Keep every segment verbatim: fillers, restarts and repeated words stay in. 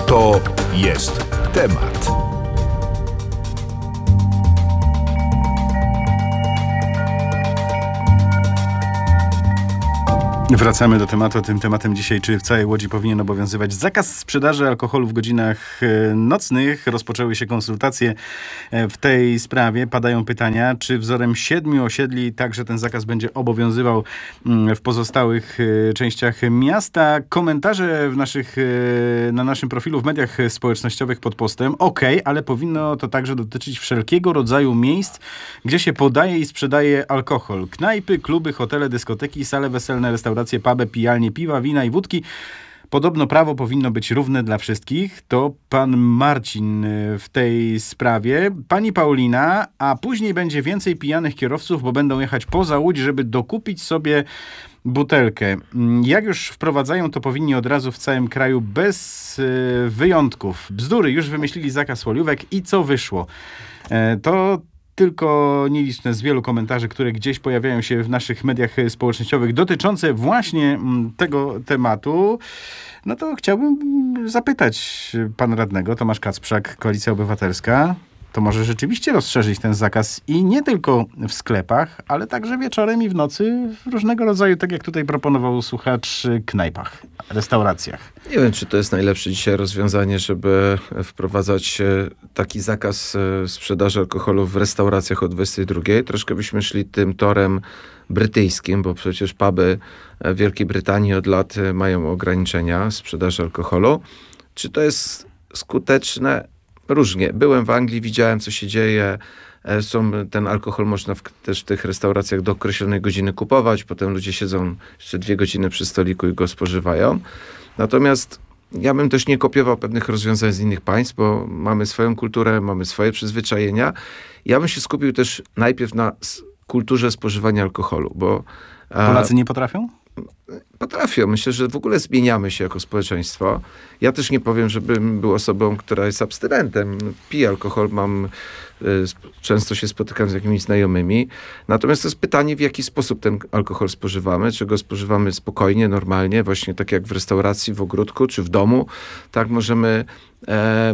To jest temat. Wracamy do tematu. Tym tematem dzisiaj, czy w całej Łodzi powinien obowiązywać zakaz sprzedaży alkoholu w godzinach nocnych. Rozpoczęły się konsultacje w tej sprawie. Padają pytania, czy wzorem siedmiu osiedli także ten zakaz będzie obowiązywał w pozostałych częściach miasta. Komentarze w naszych, na naszym profilu w mediach społecznościowych pod postem. Okej, okay, ale powinno to także dotyczyć wszelkiego rodzaju miejsc, gdzie się podaje i sprzedaje alkohol. Knajpy, kluby, hotele, dyskoteki, sale weselne, restauracje, puby, pijalnie piwa, wina i wódki. Podobno prawo powinno być równe dla wszystkich. To pan Marcin w tej sprawie. Pani Paulina, a później będzie więcej pijanych kierowców, bo będą jechać poza Łódź, żeby dokupić sobie butelkę. Jak już wprowadzają, to powinni od razu w całym kraju bez y, wyjątków. Bzdury, już wymyślili zakaz oliwek i co wyszło? E, to tylko nieliczne z wielu komentarzy, które gdzieś pojawiają się w naszych mediach społecznościowych dotyczące właśnie tego tematu. No to chciałbym zapytać pana radnego, Tomasz Kacprzak, Koalicja Obywatelska. To może rzeczywiście rozszerzyć ten zakaz i nie tylko w sklepach, ale także wieczorem i w nocy w różnego rodzaju, tak jak tutaj proponował słuchacz, knajpach, restauracjach. Nie wiem, czy to jest najlepsze dzisiaj rozwiązanie, żeby wprowadzać taki zakaz sprzedaży alkoholu w restauracjach o dwudziestej drugiej. Troszkę byśmy szli tym torem brytyjskim, bo przecież puby w Wielkiej Brytanii od lat mają ograniczenia sprzedaży alkoholu. Czy to jest skuteczne? Różnie. Byłem w Anglii, widziałem, co się dzieje. Zresztą ten alkohol można w, też w tych restauracjach do określonej godziny kupować. Potem ludzie siedzą jeszcze dwie godziny przy stoliku i go spożywają. Natomiast ja bym też nie kopiował pewnych rozwiązań z innych państw, bo mamy swoją kulturę, mamy swoje przyzwyczajenia. Ja bym się skupił też najpierw na kulturze spożywania alkoholu, bo... Polacy nie potrafią? Potrafią. Myślę, że w ogóle zmieniamy się jako społeczeństwo. Ja też nie powiem, żebym był osobą, która jest abstynentem. Piję alkohol, mam, często się spotykam z jakimiś znajomymi. Natomiast to jest pytanie, w jaki sposób ten alkohol spożywamy. Czy go spożywamy spokojnie, normalnie, właśnie tak jak w restauracji, w ogródku, czy w domu. Tak możemy e, e,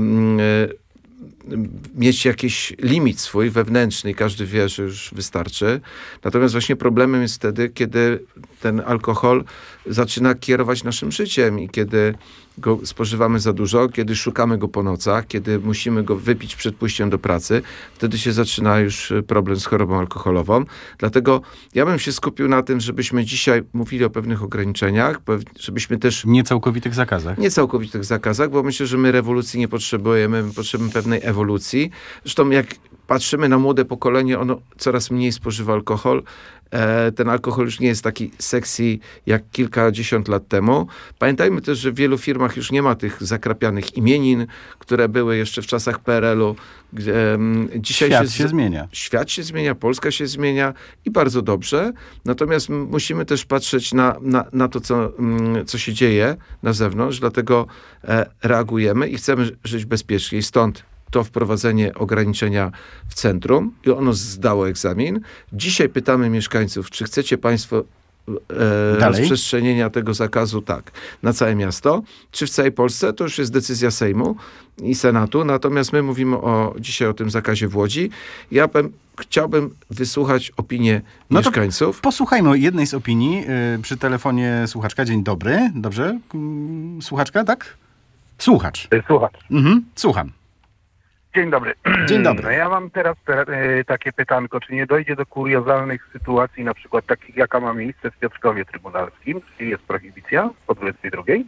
mieć jakiś limit swój wewnętrzny i każdy wie, że już wystarczy. Natomiast właśnie problemem jest wtedy, kiedy ten alkohol zaczyna kierować naszym życiem i kiedy go spożywamy za dużo, kiedy szukamy go po nocach, kiedy musimy go wypić przed pójściem do pracy, wtedy się zaczyna już problem z chorobą alkoholową. Dlatego ja bym się skupił na tym, żebyśmy dzisiaj mówili o pewnych ograniczeniach, żebyśmy też... Niecałkowitych zakazach. Niecałkowitych zakazach, bo myślę, że my rewolucji nie potrzebujemy, my potrzebujemy pewnej ewolucji. Zresztą jak patrzymy na młode pokolenie, ono coraz mniej spożywa alkohol. Ten alkohol już nie jest taki sexy jak kilkadziesiąt lat temu. Pamiętajmy też, że w wielu firmach już nie ma tych zakrapianych imienin, które były jeszcze w czasach P R L-u. Gdzie dzisiaj świat się, się zmienia. Świat się zmienia, Polska się zmienia i bardzo dobrze. Natomiast musimy też patrzeć na, na, na to, co, co się dzieje na zewnątrz. Dlatego reagujemy i chcemy żyć bezpiecznie. Stąd to wprowadzenie ograniczenia w centrum i ono zdało egzamin. Dzisiaj pytamy mieszkańców, czy chcecie państwo e, rozprzestrzenienia tego zakazu? Tak. Na całe miasto. Czy w całej Polsce? To już jest decyzja Sejmu i Senatu. Natomiast my mówimy o, dzisiaj o tym zakazie w Łodzi. Ja bym, chciałbym wysłuchać opinię no mieszkańców. Posłuchajmy jednej z opinii. Yy, przy telefonie słuchaczka. Dzień dobry. Dobrze? Yy, słuchaczka, tak? Słuchacz. Słuchacz. Mhm, słucham. Dzień dobry. Dzień dobry. No ja mam teraz te, e, takie pytanko, czy nie dojdzie do kuriozalnych sytuacji, na przykład takich, jaka ma miejsce w Piotrkowie Trybunalskim, czyli jest prohibicja po dwudziestej drugiej,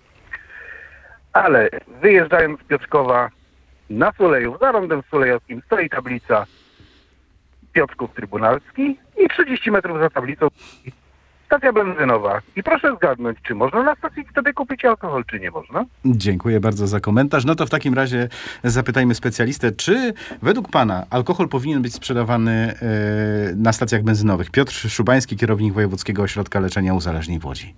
ale wyjeżdżając z Piotrkowa na Sulejów, za rondem sulejowskim stoi tablica Piotrków Trybunalski i trzydzieści metrów za tablicą stacja benzynowa. I proszę zgadnąć, czy można na stacji wtedy kupić alkohol, czy nie można? Dziękuję bardzo za komentarz. No to w takim razie zapytajmy specjalistę, czy według pana alkohol powinien być sprzedawany yy, na stacjach benzynowych? Piotr Szubański, kierownik Wojewódzkiego Ośrodka Leczenia Uzależnień w Łodzi.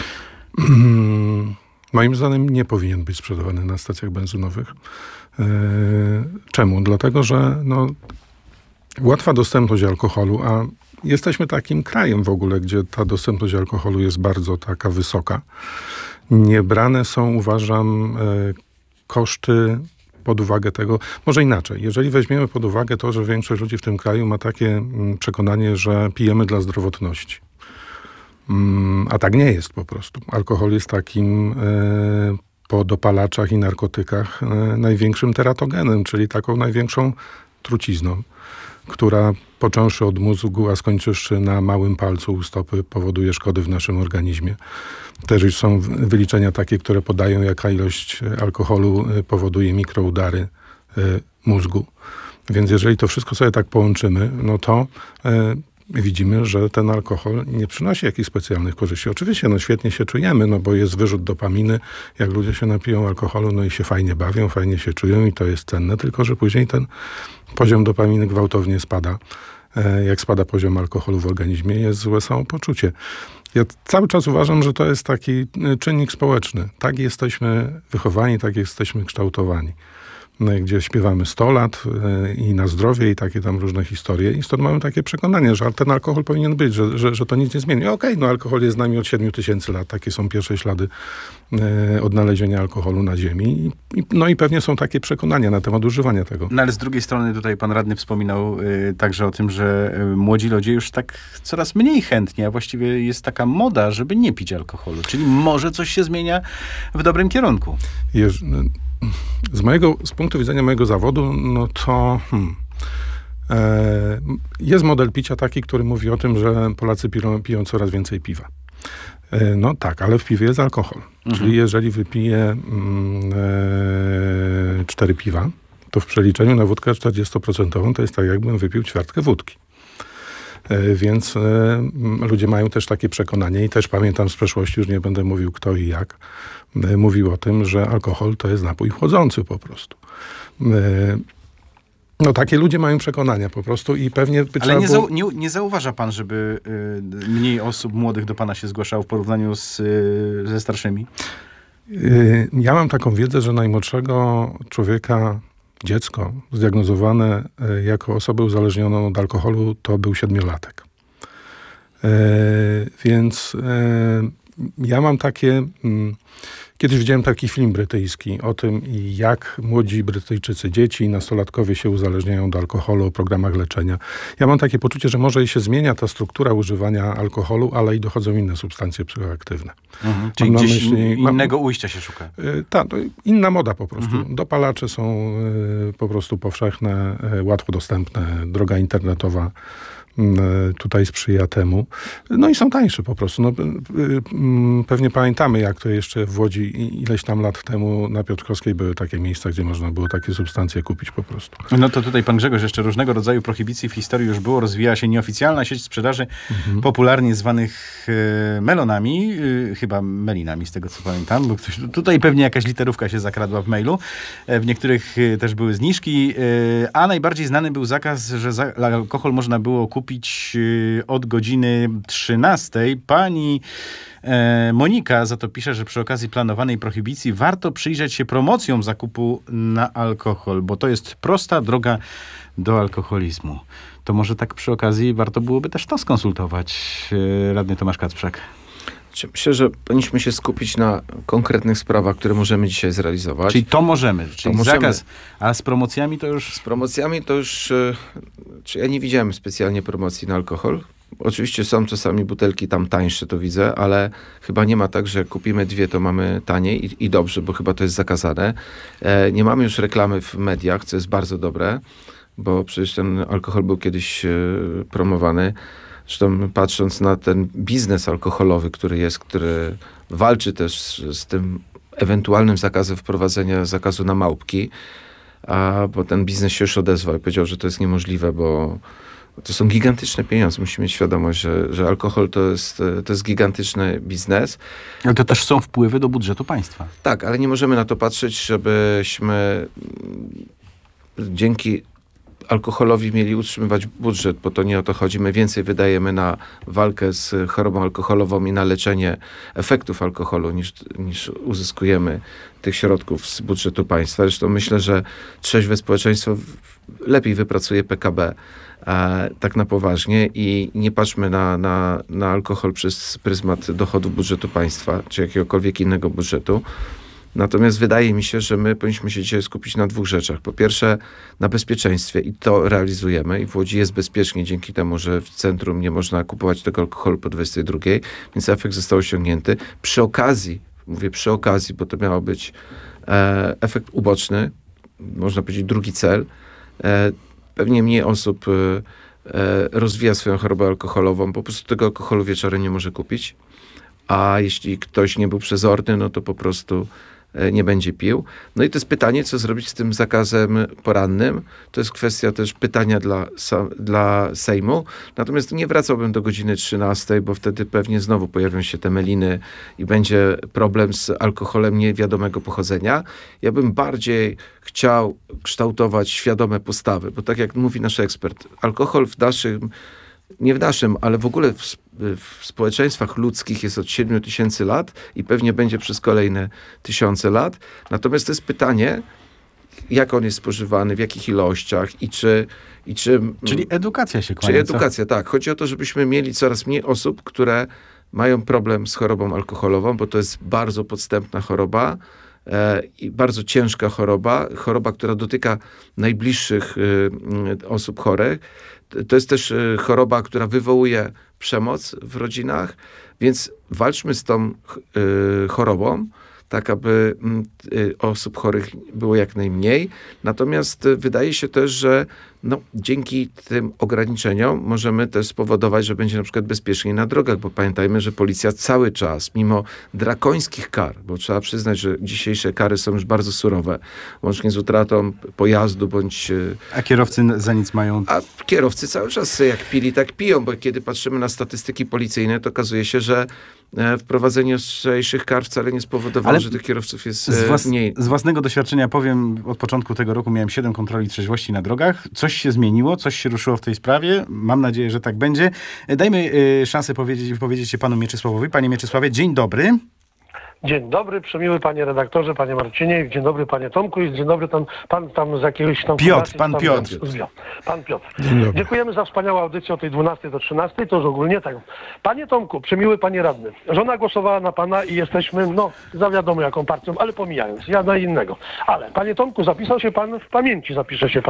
Hmm, moim zdaniem nie powinien być sprzedawany na stacjach benzynowych. Yy, czemu? Dlatego, że no, łatwa dostępność alkoholu, a jesteśmy takim krajem w ogóle, gdzie ta dostępność alkoholu jest bardzo taka wysoka. Nie brane są, uważam, koszty pod uwagę tego, może inaczej, jeżeli weźmiemy pod uwagę to, że większość ludzi w tym kraju ma takie mm, przekonanie, że pijemy dla zdrowotności. Mm, a tak nie jest po prostu. Alkohol jest takim e, po dopalaczach i narkotykach e, największym teratogenem, czyli taką największą trucizną, która począwszy od mózgu, a skończywszy na małym palcu u stopy, powoduje szkody w naszym organizmie. Też już są wyliczenia takie, które podają, jaka ilość alkoholu powoduje mikroudary mózgu. Więc jeżeli to wszystko sobie tak połączymy, no to e, widzimy, że ten alkohol nie przynosi jakichś specjalnych korzyści. Oczywiście, no świetnie się czujemy, no bo jest wyrzut dopaminy, jak ludzie się napiją alkoholu, no i się fajnie bawią, fajnie się czują i to jest cenne, tylko że później ten poziom dopaminy gwałtownie spada. E, jak spada poziom alkoholu w organizmie, jest złe samopoczucie. Ja cały czas uważam, że to jest taki czynnik społeczny. Tak jesteśmy wychowani, tak jesteśmy kształtowani. Gdzie śpiewamy sto lat i na zdrowie i takie tam różne historie. I stąd mamy takie przekonanie, że ten alkohol powinien być, że, że, że to nic nie zmieni. Okej, okay, no alkohol jest z nami od siedmiu tysięcy lat. Takie są pierwsze ślady e, odnalezienia alkoholu na ziemi. I, no i pewnie są takie przekonania na temat używania tego. No ale z drugiej strony tutaj pan radny wspominał y, także o tym, że y, młodzi ludzie już tak coraz mniej chętnie, a właściwie jest taka moda, żeby nie pić alkoholu. Czyli może coś się zmienia w dobrym kierunku. Jeż, z mojego, z punktu widzenia mojego zawodu, no to hmm, e, jest model picia taki, który mówi o tym, że Polacy piją, piją coraz więcej piwa. E, no tak, ale w piwie jest alkohol. Mhm. Czyli jeżeli wypiję mm, e, cztery piwa, to w przeliczeniu na wódkę czterdziestoprocentową to jest tak, jakbym wypił ćwiartkę wódki. E, więc e, ludzie mają też takie przekonanie i też pamiętam z przeszłości, już nie będę mówił kto i jak, e, mówił o tym, że alkohol to jest napój chłodzący po prostu. E, no takie ludzie mają przekonania po prostu i pewnie by Ale nie, było... zau- nie, nie zauważa pan, żeby y, mniej osób młodych do pana się zgłaszało w porównaniu z, y, ze starszymi? E, ja mam taką wiedzę, że najmłodszego człowieka, dziecko zdiagnozowane e, jako osobę uzależnioną od alkoholu to był siedmiolatek. E, więc e, ja mam takie... Mm, kiedyś widziałem taki film brytyjski o tym, jak młodzi Brytyjczycy, dzieci i nastolatkowie się uzależniają do alkoholu, o programach leczenia. Ja mam takie poczucie, że może i się zmienia ta struktura używania alkoholu, ale i dochodzą inne substancje psychoaktywne. Mhm. Czyli Mam gdzieś myśli, innego mam, ujścia się szuka. Yy, tak, inna moda po prostu. Mhm. Dopalacze są yy, po prostu powszechne, yy, łatwo dostępne, droga internetowa tutaj sprzyja temu. No i są tańsze po prostu. No, pewnie pamiętamy, jak to jeszcze w Łodzi ileś tam lat temu na Piotrkowskiej były takie miejsca, gdzie można było takie substancje kupić po prostu. No to tutaj pan Grzegorz, jeszcze różnego rodzaju prohibicji w historii już było. Rozwijała się nieoficjalna sieć sprzedaży, mhm. popularnie zwanych e, melonami, e, chyba melinami z tego co pamiętam, bo ktoś, tutaj pewnie jakaś literówka się zakradła w mailu. E, w niektórych e, też były zniżki, e, a najbardziej znany był zakaz, że za, alkohol można było kupić od godziny trzynastej. Pani e, Monika za to pisze, że przy okazji planowanej prohibicji warto przyjrzeć się promocjom zakupu na alkohol, bo to jest prosta droga do alkoholizmu. To może tak przy okazji warto byłoby też to skonsultować. E, radny Tomasz Kacprzak. Myślę, że powinniśmy się skupić na konkretnych sprawach, które możemy dzisiaj zrealizować. Czyli to możemy, czyli to możemy. zakaz, a z promocjami to już... Z promocjami to już... Czy ja nie widziałem specjalnie promocji na alkohol. Oczywiście są czasami butelki tam tańsze, to widzę, ale chyba nie ma tak, że kupimy dwie, to mamy taniej i, i dobrze, bo chyba to jest zakazane. E, nie mamy już reklamy w mediach, co jest bardzo dobre, bo przecież ten alkohol był kiedyś e, promowany. Zresztą patrząc na ten biznes alkoholowy, który jest, który walczy też z, z tym ewentualnym zakazem wprowadzenia zakazu na małpki, a, bo ten biznes się już odezwał i powiedział, że to jest niemożliwe, bo to są gigantyczne pieniądze. Musimy mieć świadomość, że, że alkohol to jest, to jest gigantyczny biznes. Ale to też są wpływy do budżetu państwa. Tak, ale nie możemy na to patrzeć, żebyśmy dzięki alkoholowi mieli utrzymywać budżet, bo to nie o to chodzi. My więcej wydajemy na walkę z chorobą alkoholową i na leczenie efektów alkoholu, niż, niż uzyskujemy tych środków z budżetu państwa. Zresztą myślę, że trzeźwe społeczeństwo lepiej wypracuje P K B e, tak na poważnie i nie patrzmy na, na, na alkohol przez pryzmat dochodów budżetu państwa, czy jakiegokolwiek innego budżetu. Natomiast wydaje mi się, że my powinniśmy się dzisiaj skupić na dwóch rzeczach. Po pierwsze na bezpieczeństwie i to realizujemy i w Łodzi jest bezpiecznie dzięki temu, że w centrum nie można kupować tego alkoholu po dwudziestej drugiej, więc efekt został osiągnięty. Przy okazji, mówię przy okazji, bo to miał być e, efekt uboczny, można powiedzieć drugi cel, e, pewnie mniej osób e, e, rozwija swoją chorobę alkoholową, po prostu tego alkoholu wieczorem nie może kupić, a jeśli ktoś nie był przezorny, no to po prostu nie będzie pił. No i to jest pytanie, co zrobić z tym zakazem porannym. To jest kwestia też pytania dla, dla Sejmu. Natomiast nie wracałbym do godziny trzynastej, bo wtedy pewnie znowu pojawią się te meliny i będzie problem z alkoholem niewiadomego pochodzenia. Ja bym bardziej chciał kształtować świadome postawy, bo tak jak mówi nasz ekspert, alkohol w naszym nie w naszym, ale w ogóle w, w społeczeństwach ludzkich jest od siedmiu tysięcy lat i pewnie będzie przez kolejne tysiące lat. Natomiast to jest pytanie, jak on jest spożywany, w jakich ilościach i czy... I czy Czyli edukacja się kłania. Czyli edukacja, tak. Chodzi o to, żebyśmy mieli coraz mniej osób, które mają problem z chorobą alkoholową, bo to jest bardzo podstępna choroba e, i bardzo ciężka choroba. Choroba, która dotyka najbliższych e, osób chorych. To jest też choroba, która wywołuje przemoc w rodzinach, więc walczmy z tą y, chorobą, tak aby y, osób chorych było jak najmniej. Natomiast y, wydaje się też, że no, dzięki tym ograniczeniom możemy też spowodować, że będzie na przykład bezpieczniej na drogach, bo pamiętajmy, że policja cały czas, mimo drakońskich kar, bo trzeba przyznać, że dzisiejsze kary są już bardzo surowe, łącznie z utratą pojazdu, bądź... A kierowcy za nic mają... A kierowcy cały czas jak pili, tak piją, bo kiedy patrzymy na statystyki policyjne, to okazuje się, że wprowadzenie ostrzejszych kar wcale nie spowodowało, Ale że tych kierowców jest z włas- mniej. Z własnego doświadczenia powiem, od początku tego roku miałem siedem kontroli trzeźwości na drogach. Coś się zmieniło, coś się ruszyło w tej sprawie. Mam nadzieję, że tak będzie. Dajmy y, szansę powiedzieć, wypowiedzieć się panu Mieczysławowi. Panie Mieczysławie, dzień dobry. Dzień dobry, przemiły panie redaktorze, panie Marcinie, dzień dobry panie Tomku i dzień dobry tam, pan tam z jakiegoś tam... Piotr, pan tam, Piotr. Tam, pan Piotr. Dziękujemy za wspaniałą audycję od tej dwunastej do trzynastej, to już ogólnie tak. Panie Tomku, przemiły panie radny, żona głosowała na pana i jesteśmy, no, za wiadomo jaką partią, ale pomijając, ja na innego. Ale panie Tomku, zapisał się pan w pamięci, zapisze się pan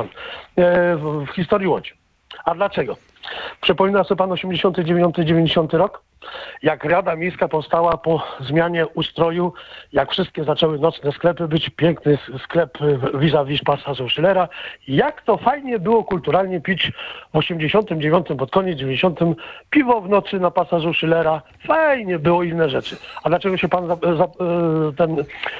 e, w, w historii Łodzi. A dlaczego? Przypomina sobie pan osiemdziesiąty dziewiąty dziewięćdziesiąty rok? Jak Rada Miejska powstała po zmianie ustroju, jak wszystkie zaczęły nocne sklepy być, piękny sklep vis-a-vis pasażu Schillera. Jak to fajnie było kulturalnie pić w osiemdziesiątym dziewiątym, pod koniec dziewięćdziesiątym piwo w nocy na pasażu Schillera. Fajnie było inne rzeczy. A dlaczego się pan za, za, ten,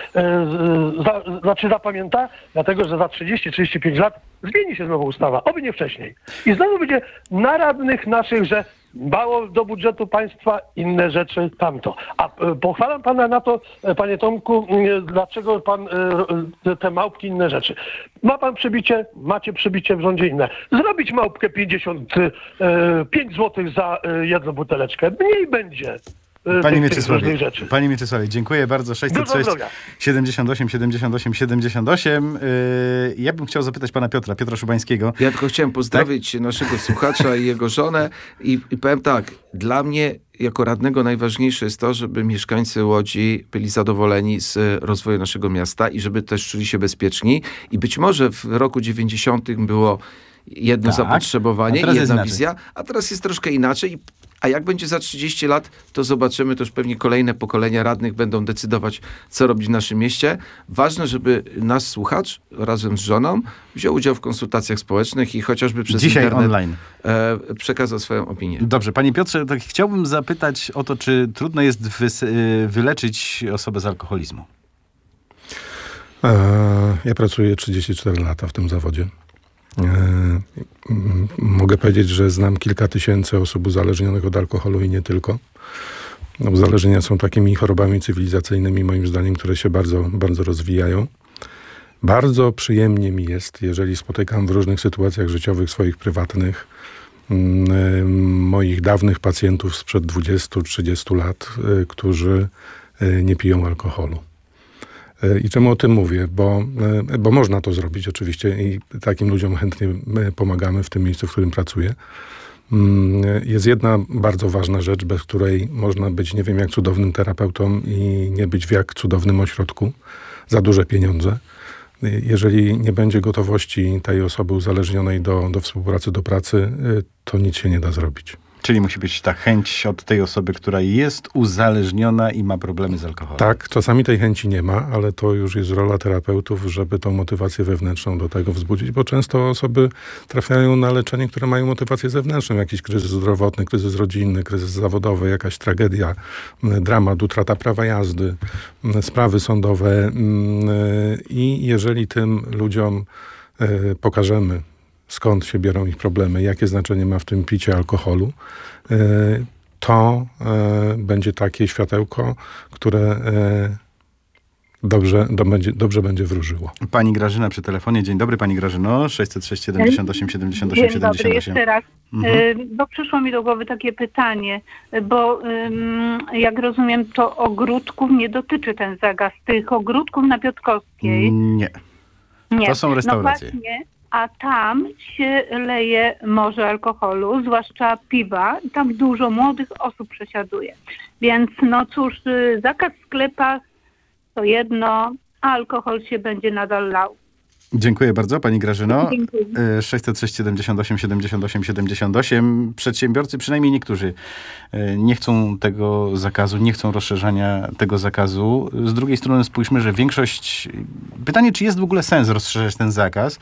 za, znaczy zapamięta? Dlatego, że za trzydzieści trzydzieści pięć lat zmieni się znowu ustawa, oby nie wcześniej. I znowu będzie na radnych naszych, że mało do budżetu państwa, inne rzeczy tamto. A e, pochwalam pana na to, e, panie Tomku, e, dlaczego pan e, te małpki, inne rzeczy. Ma pan przybicie, macie przybicie w rządzie inne. Zrobić małpkę pięćdziesiąt pięć złotych za e, jedną buteleczkę. Mniej będzie. Panie Mieczysławie, Panie Mieczysławie, dziękuję bardzo. sześćset sześć siedemdziesiąt osiem siedemdziesiąt osiem siedemdziesiąt osiem. Yy, ja bym chciał zapytać pana Piotra, Piotra Szubańskiego. Ja tylko chciałem pozdrowić tak? naszego słuchacza i jego żonę i, i powiem tak, dla mnie jako radnego najważniejsze jest to, żeby mieszkańcy Łodzi byli zadowoleni z rozwoju naszego miasta i żeby też czuli się bezpieczni. I być może w roku dziewięćdziesiątym było jedno tak, zapotrzebowanie i jedna wizja, a teraz jest troszkę inaczej. A jak będzie za trzydzieści lat, to zobaczymy, to już pewnie kolejne pokolenia radnych będą decydować, co robić w naszym mieście. Ważne, żeby nasz słuchacz razem z żoną wziął udział w konsultacjach społecznych i chociażby przez Dzisiaj internet online. E, przekazał swoją opinię. Dobrze, panie Piotrze, tak chciałbym zapytać o to, czy trudno jest wys- wyleczyć osobę z alkoholizmu? E, ja pracuję trzydzieści cztery lata w tym zawodzie. E, mogę powiedzieć, że znam kilka tysięcy osób uzależnionych od alkoholu i nie tylko. No, uzależnienia są takimi chorobami cywilizacyjnymi, moim zdaniem, które się bardzo, bardzo rozwijają. Bardzo przyjemnie mi jest, jeżeli spotykam w różnych sytuacjach życiowych, swoich prywatnych, moich dawnych pacjentów sprzed dwudziestu trzydziestu lat, którzy nie piją alkoholu. I czemu o tym mówię? Bo, bo można to zrobić oczywiście i takim ludziom chętnie pomagamy w tym miejscu, w którym pracuję. Jest jedna bardzo ważna rzecz, bez której można być nie wiem jak cudownym terapeutą i nie być w jak cudownym ośrodku za duże pieniądze. Jeżeli nie będzie gotowości tej osoby uzależnionej do, do współpracy, do pracy, to nic się nie da zrobić. Czyli musi być ta chęć od tej osoby, która jest uzależniona i ma problemy z alkoholem. Tak, czasami tej chęci nie ma, ale to już jest rola terapeutów, żeby tą motywację wewnętrzną do tego wzbudzić, bo często osoby trafiają na leczenie, które mają motywację zewnętrzną. Jakiś kryzys zdrowotny, kryzys rodzinny, kryzys zawodowy, jakaś tragedia, dramat, utrata prawa jazdy, sprawy sądowe. I jeżeli tym ludziom pokażemy, skąd się biorą ich problemy, jakie znaczenie ma w tym picie alkoholu, to będzie takie światełko, które dobrze, do, będzie, dobrze będzie wróżyło. Pani Grażyna przy telefonie. Dzień dobry, pani Grażyno. sześćset sześć siedemdziesiąt osiem siedemdziesiąt osiem Dzień dobry, jeszcze raz. Mhm. Bo przyszło mi do głowy takie pytanie, bo jak rozumiem, to ogródków nie dotyczy ten zakaz. Tych ogródków na Piotrkowskiej. Nie. Nie. To są restauracje. No właśnie, a tam się leje morze alkoholu, zwłaszcza piwa. I tam dużo młodych osób przesiaduje. Więc no cóż, zakaz w sklepach to jedno, a alkohol się będzie nadal lał. Dziękuję bardzo, pani Grażyno. Dziękuję. sześćset sześć siedemdziesiąt osiem siedemdziesiąt osiem siedemdziesiąt osiem. Przedsiębiorcy, przynajmniej niektórzy, nie chcą tego zakazu, nie chcą rozszerzania tego zakazu. Z drugiej strony spójrzmy, że większość... Pytanie, czy jest w ogóle sens rozszerzać ten zakaz,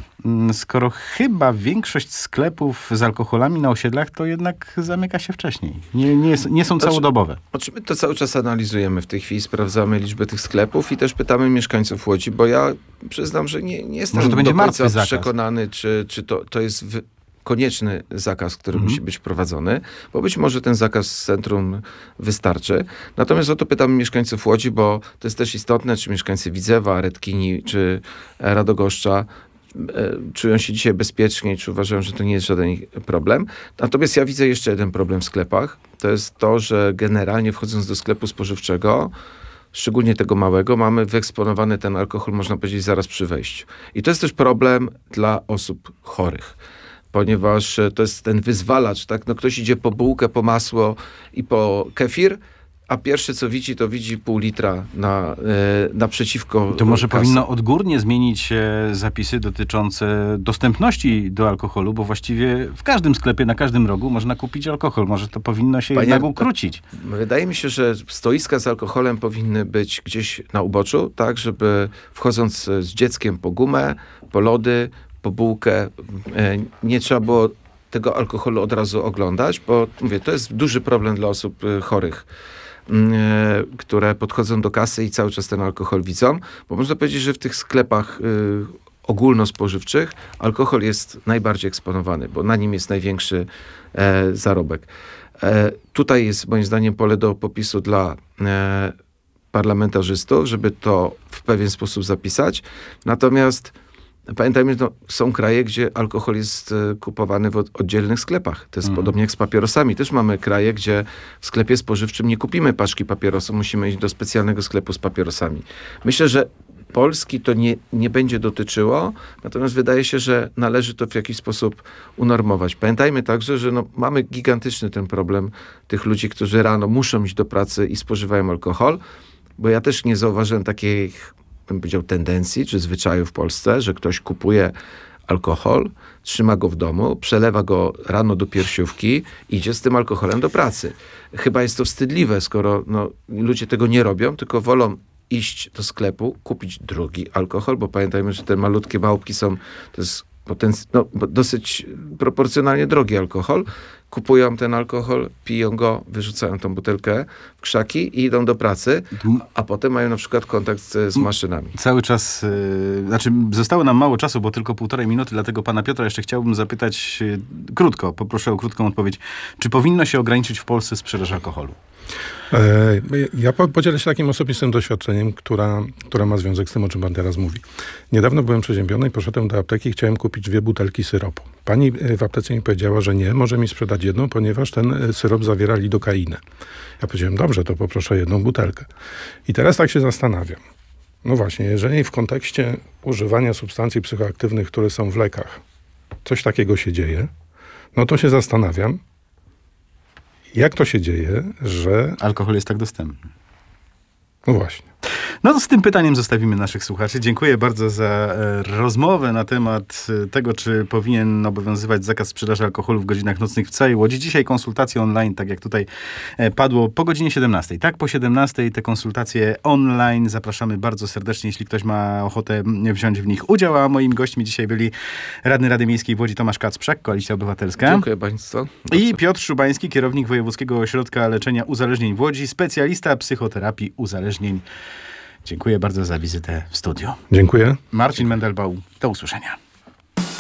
skoro chyba większość sklepów z alkoholami na osiedlach to jednak zamyka się wcześniej. Nie, nie, jest, nie są całodobowe. Znaczy, my to cały czas analizujemy w tej chwili, sprawdzamy liczbę tych sklepów i też pytamy mieszkańców Łodzi, bo ja przyznam, że nie, nie jestem Może to będzie do martwy końca zakaz. przekonany, czy, czy to, to jest w, konieczny zakaz, który Mhm. musi być wprowadzony, bo być może ten zakaz z centrum wystarczy. Natomiast o to pytamy mieszkańców Łodzi, bo to jest też istotne, czy mieszkańcy Widzewa, Redkini, czy Radogoszcza czują się dzisiaj bezpieczniej, czy uważają, że to nie jest żaden ich problem. Natomiast ja widzę jeszcze jeden problem w sklepach. To jest to, że generalnie wchodząc do sklepu spożywczego, szczególnie tego małego, mamy wyeksponowany ten alkohol, można powiedzieć, zaraz przy wejściu. I to jest też problem dla osób chorych, ponieważ to jest ten wyzwalacz, tak? No ktoś idzie po bułkę, po masło i po kefir, a pierwsze co widzi, to widzi pół litra na, yy, naprzeciwko To może kasy. powinno odgórnie zmienić się zapisy dotyczące dostępności do alkoholu, bo właściwie w każdym sklepie, na każdym rogu można kupić alkohol. Może to powinno się Panie- jednak ukrócić. Wydaje mi się, że stoiska z alkoholem powinny być gdzieś na uboczu, tak, żeby wchodząc z dzieckiem po gumę, po lody, po bułkę, e, nie trzeba było tego alkoholu od razu oglądać, bo mówię, to jest duży problem dla osób e, chorych, m, e, które podchodzą do kasy i cały czas ten alkohol widzą, bo można powiedzieć, że w tych sklepach e, ogólnospożywczych alkohol jest najbardziej eksponowany, bo na nim jest największy e, zarobek. E, tutaj jest moim zdaniem pole do popisu dla e, parlamentarzystów, żeby to w pewien sposób zapisać. Natomiast pamiętajmy, no, są kraje, gdzie alkohol jest e, kupowany w od, oddzielnych sklepach. To jest Mhm. podobnie jak z papierosami. Też mamy kraje, gdzie w sklepie spożywczym nie kupimy paczki papierosów, musimy iść do specjalnego sklepu z papierosami. Myślę, że Polski to nie, nie będzie dotyczyło, natomiast wydaje się, że należy to w jakiś sposób unormować. Pamiętajmy także, że no, mamy gigantyczny ten problem tych ludzi, którzy rano muszą iść do pracy i spożywają alkohol, bo ja też nie zauważyłem takich, bym powiedział, tendencji czy zwyczaju w Polsce, że ktoś kupuje alkohol, trzyma go w domu, przelewa go rano do piersiówki, idzie z tym alkoholem do pracy. Chyba jest to wstydliwe, skoro no, ludzie tego nie robią, tylko wolą iść do sklepu, kupić drugi alkohol, bo pamiętajmy, że te malutkie małpki są, to jest potenc- no, dosyć proporcjonalnie drogi alkohol. Kupują ten alkohol, piją go, wyrzucają tą butelkę w krzaki i idą do pracy, a potem mają na przykład kontakt z, z maszynami. Cały czas, yy, znaczy zostało nam mało czasu, bo tylko półtorej minuty, dlatego pana Piotra jeszcze chciałbym zapytać yy, krótko, poproszę o krótką odpowiedź. Czy powinno się ograniczyć w Polsce sprzedaż alkoholu? E, Ja po- podzielę się takim osobistym doświadczeniem, która, która ma związek z tym, o czym pan teraz mówi. Niedawno byłem przeziębiony i poszedłem do apteki i chciałem kupić dwie butelki syropu. Pani e, w aptece mi powiedziała, że nie, może mi sprzedać jedną, ponieważ ten e, syrop zawiera lidokainę. Ja powiedziałem, dobrze, to poproszę jedną butelkę. I teraz tak się zastanawiam. No właśnie, jeżeli w kontekście używania substancji psychoaktywnych, które są w lekach, coś takiego się dzieje, no to się zastanawiam, jak to się dzieje, że... Alkohol jest tak dostępny. No właśnie. No to z tym pytaniem zostawimy naszych słuchaczy. Dziękuję bardzo za e, rozmowę na temat e, tego, czy powinien obowiązywać zakaz sprzedaży alkoholu w godzinach nocnych w całej Łodzi. Dzisiaj konsultacje online, tak jak tutaj e, padło, po godzinie siedemnastej. Tak, po siedemnastej te konsultacje online. Zapraszamy bardzo serdecznie, jeśli ktoś ma ochotę wziąć w nich udział. A moimi gośćmi dzisiaj byli radny Rady Miejskiej w Łodzi Tomasz Kacprzak, Koalicja Obywatelska. Dziękuję Państwu. I Piotr Szubański, kierownik Wojewódzkiego Ośrodka Leczenia Uzależnień w Łodzi, specjalista psychoterapii uzależnień. Dziękuję bardzo za wizytę w studiu. Dziękuję. Marcin Mendelbał, do usłyszenia.